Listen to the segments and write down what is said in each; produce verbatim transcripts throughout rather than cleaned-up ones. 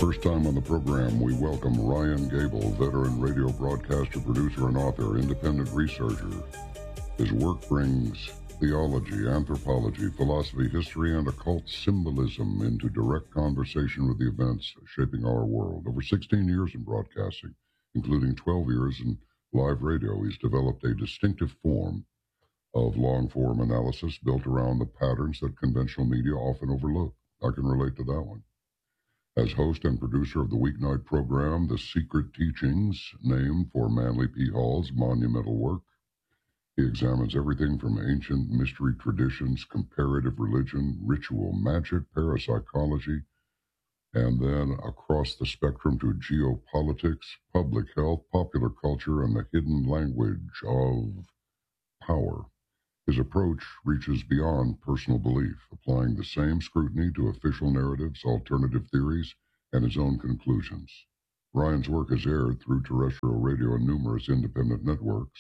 First time on the program, we welcome Ryan Gable, veteran radio broadcaster, producer, and author, independent researcher. His work brings theology, anthropology, philosophy, history, and occult symbolism into direct conversation with the events shaping our world. Over sixteen years in broadcasting, including twelve years in live radio, he's developed a distinctive form of long-form analysis built around the patterns that conventional media often overlook. I can relate to that one. As host and producer of the weeknight program, The Secret Teachings, named for Manly P. Hall's monumental work, he examines everything from ancient mystery traditions, comparative religion, ritual magic, parapsychology, and then across the spectrum to geopolitics, public health, popular culture, and the hidden language of power. His approach reaches beyond personal belief, applying the same scrutiny to official narratives, alternative theories, and his own conclusions. Ryan's work has aired through terrestrial radio and numerous independent networks,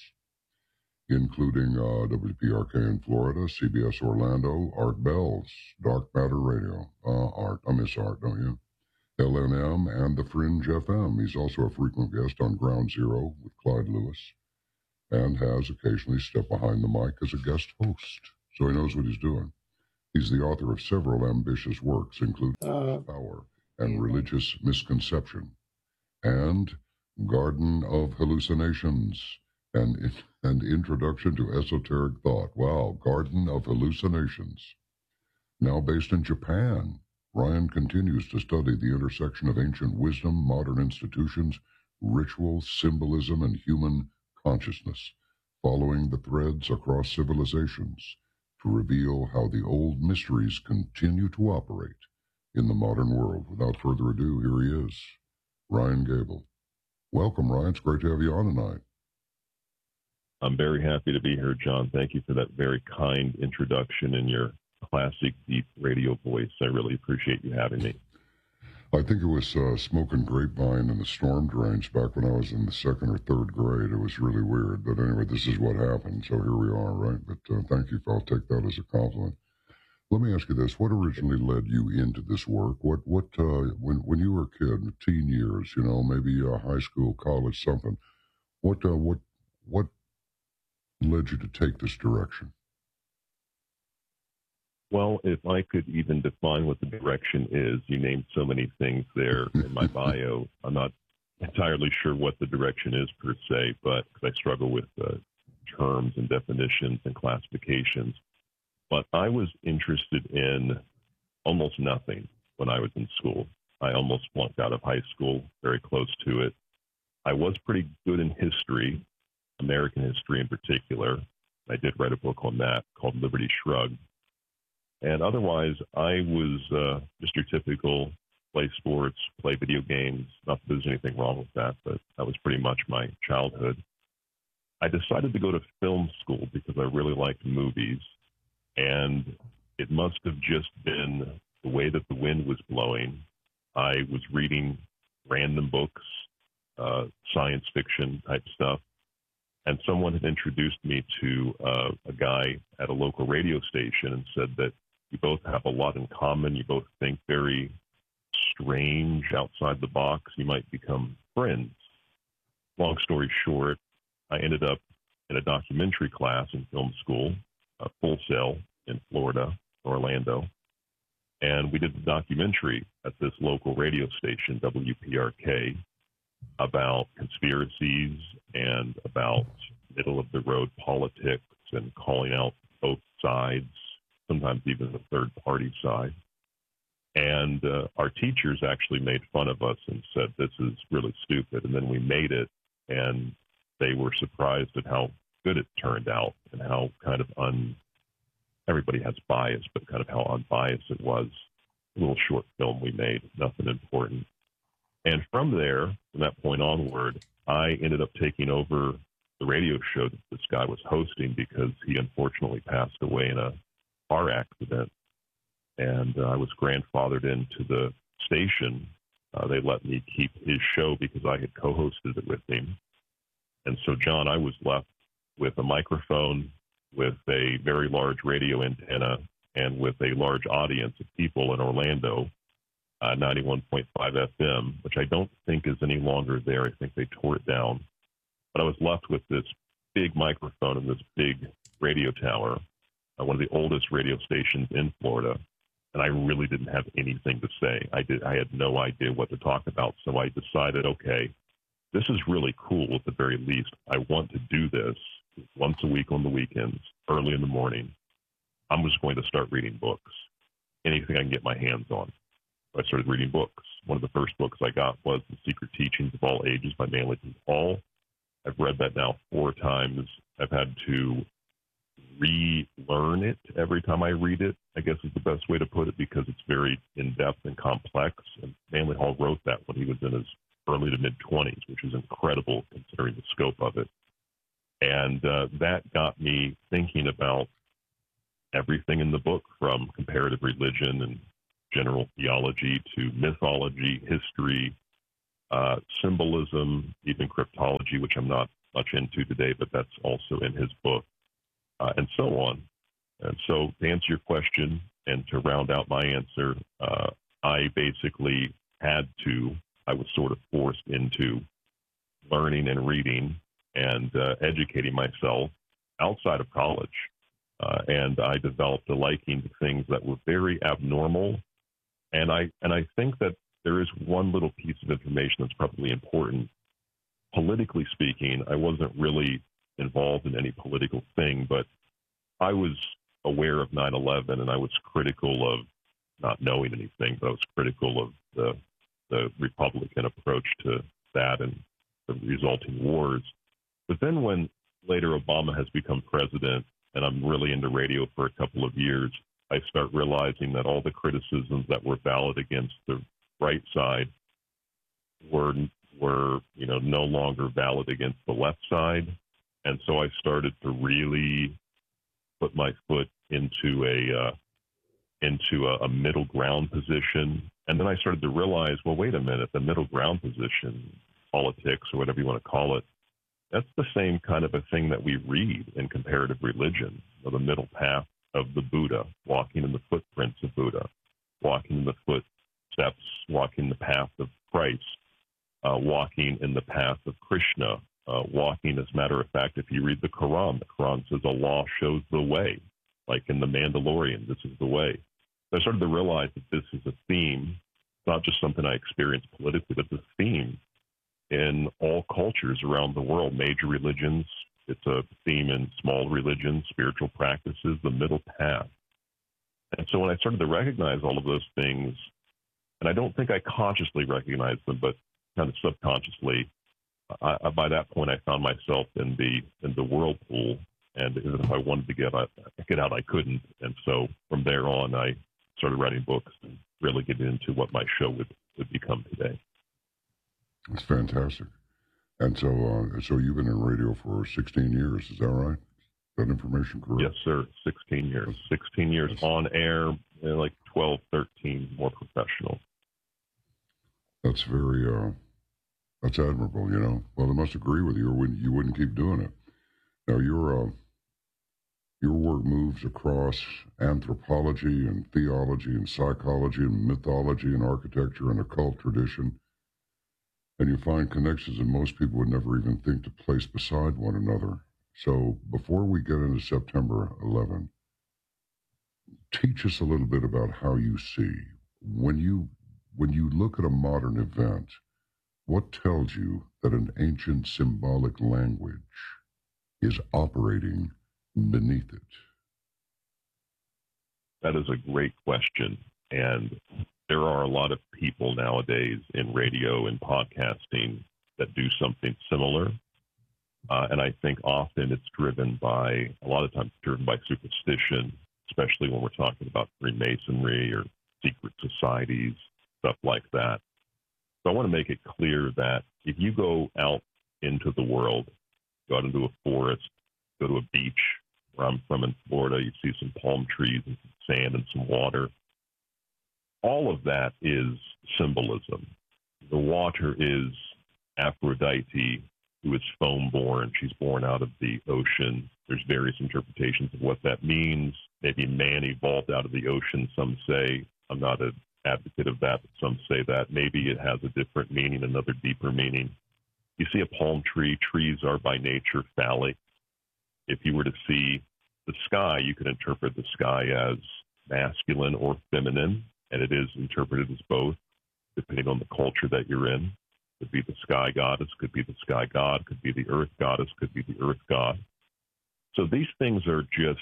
including uh, W P R K in Florida, C B S Orlando, Art Bell's Dark Matter Radio. Uh, Art, I miss Art, don't you? L N M and The Fringe F M. He's also a frequent guest on Ground Zero with Clyde Lewis, and has occasionally stepped behind the mic as a guest host, so he knows what he's doing. He's the author of several ambitious works, including uh, Power and Religious Misconception, and Garden of Hallucinations, and, and Introduction to Esoteric Thought. Wow, Garden of Hallucinations. Now based in Japan, Ryan continues to study the intersection of ancient wisdom, modern institutions, ritual, symbolism, and human consciousness, following the threads across civilizations to reveal how the old mysteries continue to operate in the modern world. Without further ado, here he is, Ryan Gable. Welcome, Ryan. It's great to have you on tonight. I'm very happy to be here, John. Thank you for that very kind introduction in your classic deep radio voice. I really appreciate you having me. I think it was uh, Smoking Grapevine in the Storm Drains back when I was in the second or third grade. It was really weird. But anyway, this is what happened. So here we are, right? But uh, thank you. I'll take that as a compliment. Let me ask you this. What originally led you into this work? What, what, uh, when, when you were a kid, teen years, you know, maybe uh, high school, college, something, what, uh, what, what led you to take this direction? Well, if I could even define what the direction is, you named so many things there in my bio. I'm not entirely sure what the direction is per se, but because I struggle with uh, terms and definitions and classifications. But I was interested in almost nothing when I was in school. I almost flunked out of high school, very close to it. I was pretty good in history, American history in particular. I did write a book on that called Liberty Shrugged. And otherwise, I was uh, just your typical play sports, play video games. Not that there's anything wrong with that, but that was pretty much my childhood. I decided to go to film school because I really liked movies. And it must have just been the way that the wind was blowing. I was reading random books, uh, science fiction type stuff. And someone had introduced me to uh, a guy at a local radio station and said that you both have a lot in common. You both think very strange, outside the box. You might become friends. Long story short, I ended up in a documentary class in film school, uh, Full Sail in Florida, Orlando. And we did the documentary at this local radio station, W P R K, about conspiracies and about middle-of-the-road politics and calling out both sides, sometimes even the third-party side. And uh, our teachers actually made fun of us and said, this is really stupid. And then we made it, and they were surprised at how good it turned out and how kind of un... Everybody has bias, but kind of how unbiased it was. A little short film we made, nothing important. And from there, from that point onward, I ended up taking over the radio show that this guy was hosting because he unfortunately passed away in a car accident. And uh, I was grandfathered into the station. Uh, they let me keep his show because I had co-hosted it with him. And so, John, I was left with a microphone, with a very large radio antenna, and with a large audience of people in Orlando uh, ninety-one point five F M, which I don't think is any longer there. I think they tore it down. But I was left with this big microphone and this big radio tower, uh, one of the oldest radio stations in Florida, and I really didn't have anything to say. I did. I had no idea what to talk about, so I decided, okay, this is really cool at the very least. I want to do this once a week on the weekends, early in the morning. I'm just going to start reading books, anything I can get my hands on. So I started reading books. One of the first books I got was The Secret Teachings of All Ages by Manly P. Hall. I've read that now four times. I've had to relearn it every time I read it, I guess is the best way to put it, because it's very in-depth and complex. And Manly Hall wrote that when he was in his early to mid-twenties, which is incredible considering the scope of it. And uh, that got me thinking about everything in the book, from comparative religion and general theology to mythology, history, uh, symbolism, even cryptology, which I'm not much into today, but that's also in his book, uh, and so on. And so to answer your question and to round out my answer, uh, I basically had to, I was sort of forced into learning and reading and uh, educating myself outside of college. Uh, and I developed a liking to things that were very abnormal. And I and I think that there is one little piece of information that's probably important. Politically speaking, I wasn't really involved in any political thing, but I was aware of nine eleven, and I was critical of not knowing anything, but I was critical of the, the Republican approach to that and the resulting wars. But then when later Obama has become president, and I'm really into radio for a couple of years, I start realizing that all the criticisms that were valid against the right side were, were, you know, no longer valid against the left side. And so I started to really put my foot into a, uh, into a, a middle ground position. And then I started to realize, well, wait a minute, the middle ground position, politics or whatever you want to call it, that's the same kind of a thing that we read in comparative religion, or the middle path of the Buddha, walking in the footprints of Buddha, walking in the footsteps, walking the path of Christ, uh, walking in the path of Krishna, uh, walking, as a matter of fact, if you read the Quran, the Quran says Allah shows the way, like in The Mandalorian, this is the way. So I started to realize that this is a theme, not just something I experienced politically, but the theme in all cultures around the world, major religions. It's a theme in small religions, spiritual practices, the middle path. And so when I started to recognize all of those things, and I don't think I consciously recognized them, but kind of subconsciously, I, I, by that point I found myself in the in the whirlpool, and even if I wanted to get out, get out, I couldn't. And so from there on, I started writing books and really getting into what my show would, would become today. That's fantastic. And so uh, so you've been in radio for sixteen years, is that right? Is that information correct? Yes, sir. sixteen years. sixteen years that's, on air, you know, like twelve, thirteen more professional. That's very, uh, that's admirable, you know. Well, I must agree with you, or you wouldn't keep doing it. Now, your, uh, your work moves across anthropology and theology and psychology and mythology and architecture and occult tradition. And you find connections that most people would never even think to place beside one another. So before we get into September eleventh, teach us a little bit about how you see. When you, when you look at a modern event, what tells you that an ancient symbolic language is operating beneath it? That is a great question. And there are a lot of people nowadays in radio and podcasting that do something similar. Uh, and I think often it's driven by, a lot of times driven by superstition, especially when we're talking about Freemasonry or secret societies, stuff like that. So I want to make it clear that if you go out into the world, go out into a forest, go to a beach, where I'm from in Florida, you see some palm trees and some sand and some water. All of that is symbolism. The water is Aphrodite, who is foam-born. She's born out of the ocean. There's various interpretations of what that means. Maybe man evolved out of the ocean, some say. I'm not an advocate of that, but some say that maybe it has a different meaning, another deeper meaning. You see a palm tree, trees are by nature phallic. If you were to see the sky, you could interpret the sky as masculine or feminine, and it is interpreted as both, depending on the culture that you're in. Could be the sky goddess, could be the sky god, could be the earth goddess, could be the earth god. So these things are just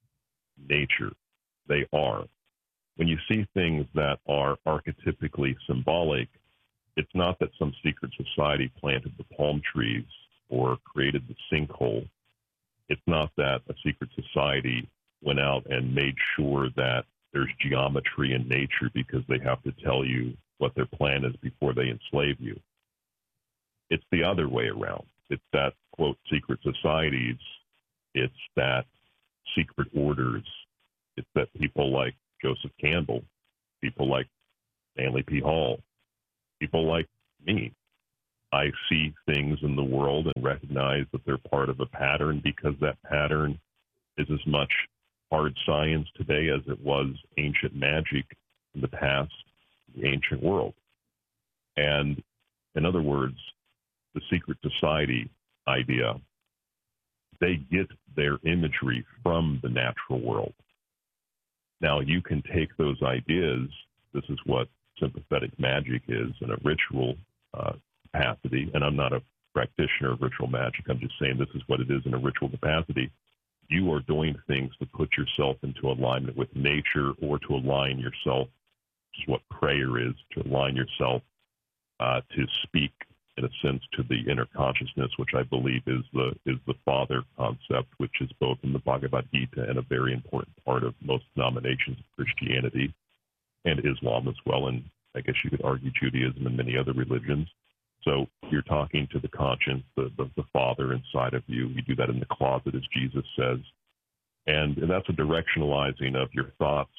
nature. They are. When you see things that are archetypically symbolic, it's not that some secret society planted the palm trees or created the sinkhole. It's not that a secret society went out and made sure that there's geometry in nature because they have to tell you what their plan is before they enslave you. It's the other way around. It's that, quote, secret societies. It's that secret orders. It's that people like Joseph Campbell, people like Stanley P. Hall, people like me. I see things in the world and recognize that they're part of a pattern because that pattern is as much hard science today as it was ancient magic in the past, the ancient world. And in other words, the secret society idea, they get their imagery from the natural world. Now, you can take those ideas. This is what sympathetic magic is in a ritual uh, capacity. And I'm not a practitioner of ritual magic. I'm just saying this is what it is in a ritual capacity. You are doing things to put yourself into alignment with nature or to align yourself, which is what prayer is, to align yourself uh, to speak, in a sense, to the inner consciousness, which I believe is the is the Father concept, which is both in the Bhagavad Gita and a very important part of most denominations of Christianity and Islam as well, and I guess you could argue Judaism and many other religions. So you're talking to the conscience, the, the, the Father inside of you. You do that in the closet, as Jesus says. And, and that's a directionalizing of your thoughts.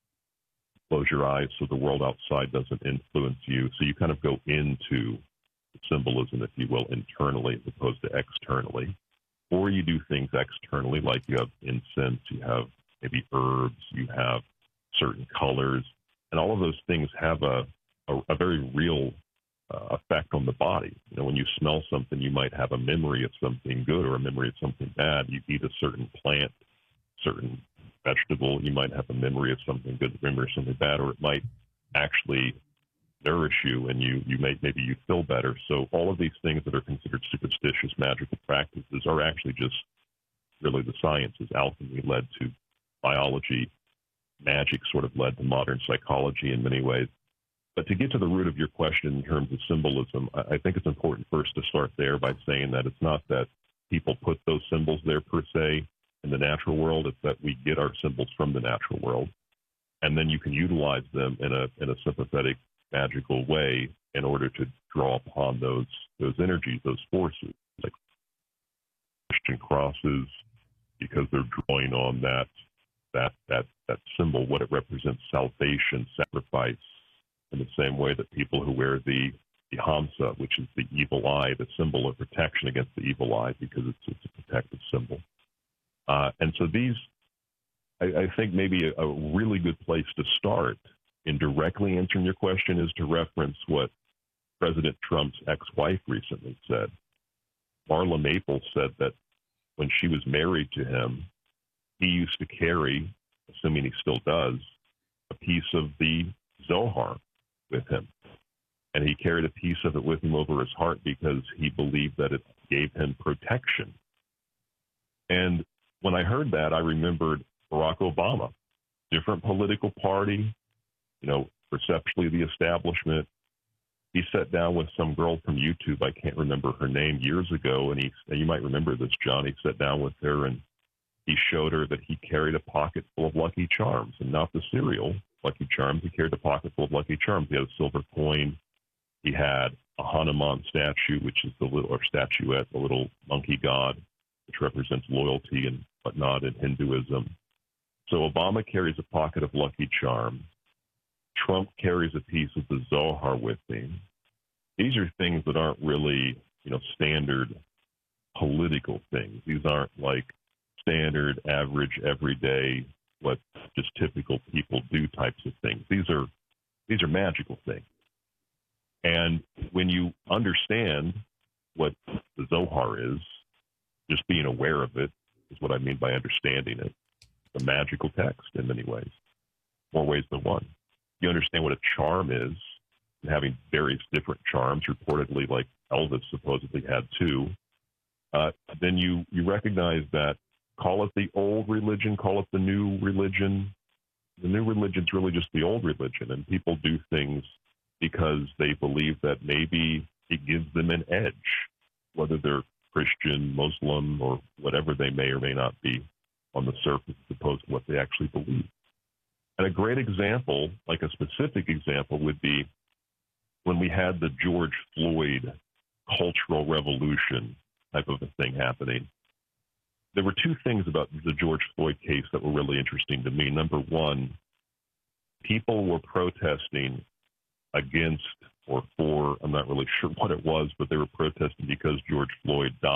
Close your eyes so the world outside doesn't influence you. So you kind of go into symbolism, if you will, internally as opposed to externally. Or you do things externally, like you have incense, you have maybe herbs, you have certain colors, and all of those things have a, a, a very real uh, effect on the body. You know, when you smell something, you might have a memory of something good or a memory of something bad. You eat a certain plant, certain vegetable, you might have a memory of something good, a memory of something bad, or it might actually nourish you and you, you may, maybe you feel better. So all of these things that are considered superstitious magical practices are actually just really the sciences. Alchemy led to biology. Magic sort of led to modern psychology in many ways. But to get to the root of your question in terms of symbolism, I think it's important first to start there by saying that it's not that people put those symbols there per se in the natural world. It's that we get our symbols from the natural world. And then you can utilize them in a in a sympathetic, magical way in order to draw upon those those energies, those forces, like Christian crosses, because they're drawing on that that that that symbol, what it represents: salvation, sacrifice. In the same way that people who wear the the Hamsa, which is the evil eye, the symbol of protection against the evil eye, because it's it's a protective symbol. Uh, and so these, I, I think, maybe a, a really good place to start in directly answering your question is to reference what President Trump's ex-wife recently said. Marla Maples said that when she was married to him, he used to carry, assuming he still does, a piece of the Zohar with him. And he carried a piece of it with him over his heart because he believed that it gave him protection. And when I heard that, I remembered Barack Obama, different political party, you know, perceptually the establishment. He sat down with some girl from YouTube, I can't remember her name, years ago, and he, and you might remember this, John, he sat down with her and he showed her that he carried a pocket full of Lucky Charms, and not the cereal Lucky Charms. He carried a pocket full of Lucky Charms. He had a silver coin. He had a Hanuman statue, which is the little, or statuette, the little monkey god, which represents loyalty and whatnot in Hinduism. So Obama carries a pocket of Lucky Charms. Trump carries a piece of the Zohar with him. These are things that aren't really, you know, standard political things. These aren't like standard, average, everyday, what just typical people do types of things. These are These are magical things. And when you understand what the Zohar is, just being aware of it is what I mean by understanding it. It's a magical text in many ways, more ways than one. You understand what a charm is, and having various different charms, reportedly like Elvis supposedly had two, uh, then you, you recognize that, call it the old religion, call it the new religion. The new religion's really just the old religion, and people do things because they believe that maybe it gives them an edge, whether they're Christian, Muslim, or whatever they may or may not be on the surface as opposed to what they actually believe. And a great example, like a specific example, would be when we had the George Floyd cultural revolution type of a thing happening. There were two things about the George Floyd case that were really interesting to me. Number one, people were protesting against or for, I'm not really sure what it was, but they were protesting because George Floyd died.